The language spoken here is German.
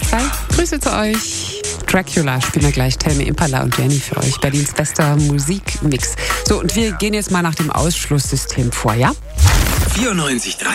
Spotify. Grüße zu euch. Dracula spielen wir gleich. Tell Me Impala und Jenny für euch. Berlins bester Musikmix. So, und wir gehen jetzt mal nach dem Ausschlusssystem vor, ja? 94.3